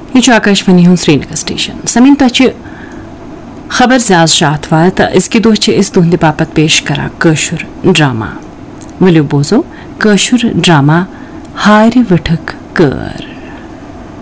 यह आकाशवाणी हूं श्रीनगर स्टेशन समीन तह खबर ज्याज शाहतवार तो इसके दोह तुहद बापत पेश करा कशुर ड्रामा वलियो बोजो कशुर ड्रामा हार वठक कर।